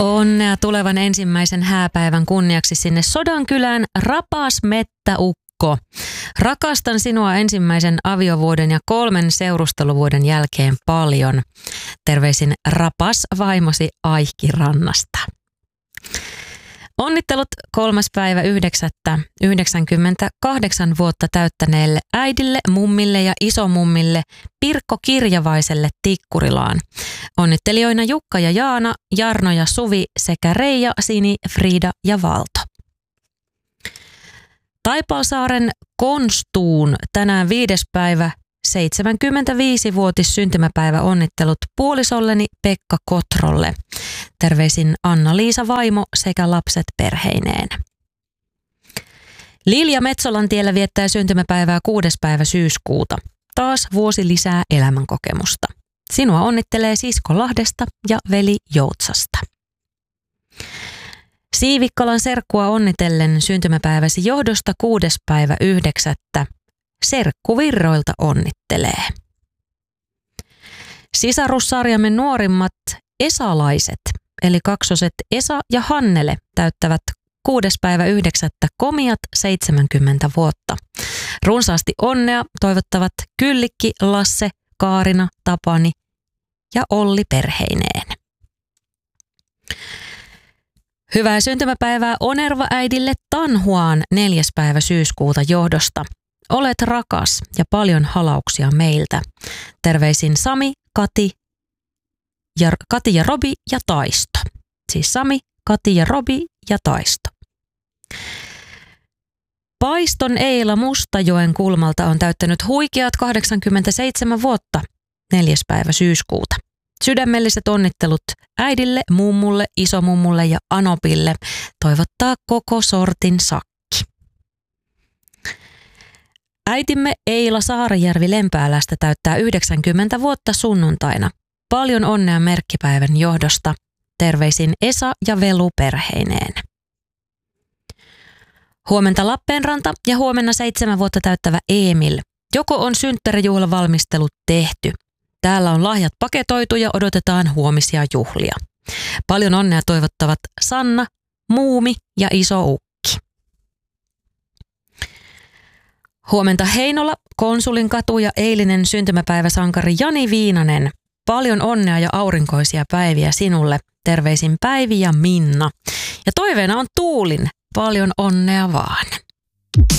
Onnea tulevan ensimmäisen hääpäivän kunniaksi sinne Sodankylään, rapas mettäukko. Rakastan sinua ensimmäisen aviovuoden ja 3 seurusteluvuoden jälkeen paljon. Terveisin rapas vaimosi Aihkirannasta. Onnittelut 3.9.98 vuotta täyttäneelle äidille, mummille ja isomummille Pirkko Kirjavaiselle Tikkurilaan. Onnittelijoina Jukka ja Jaana, Jarno ja Suvi sekä Reija, Sini, Frida ja Valto. Taipalsaaren Konstuun tänään 5. päivä 75-vuotis syntymäpäivä onnittelut puolisolleni Pekka Kotrolle. Terveisin Anna-Liisa vaimo sekä lapset perheineen. Lilja Metsolantiellä viettää syntymäpäivää 6. päivä syyskuuta. Taas vuosi lisää elämänkokemusta. Sinua onnittelee sisko Lahdesta ja veli Joutsasta. Siivikkalan serkkua onnitellen syntymäpäiväsi johdosta 6. päivä 9. Serkku Virroilta onnittelee. Sisarussarjamme nuorimmat esalaiset, eli kaksoset Esa ja Hannele, täyttävät 6. päivä 9. komiat 70 vuotta. Runsaasti onnea toivottavat Kyllikki, Lasse, Kaarina, Tapani ja Olli perheineen. Hyvää syntymäpäivää Onerva-äidille Tanhuaan 4. päivä syyskuuta johdosta. Olet rakas ja paljon halauksia meiltä. Terveisin Sami, Kati ja Robi ja Taisto. Siis Sami, Kati ja Robi ja Taisto. Paiston Eila Mustajoen kulmalta on täyttänyt huikeat 87 vuotta 4. päivä syyskuuta. Sydämelliset onnittelut äidille, mummulle, isomummulle ja Anopille toivottaa koko sortin sakki. Äitimme Eila Saarijärvi Lempäälästä täyttää 90 vuotta sunnuntaina. Paljon onnea merkkipäivän johdosta. Terveisin Esa ja Velu perheineen. Huomenta Lappeenranta ja huomenna 7 vuotta täyttävä Emil. Joko on synttärijuhlavalmistelut tehty? Täällä on lahjat paketoitu ja odotetaan huomisia juhlia. Paljon onnea toivottavat Sanna, Muumi ja Iso Ukki. Huomenta Heinola, Konsulin katu ja eilinen syntymäpäiväsankari Jani Viinanen. Paljon onnea ja aurinkoisia päiviä sinulle. Terveisin Päivi ja Minna. Ja toiveena on Tuulin. Paljon onnea vaan.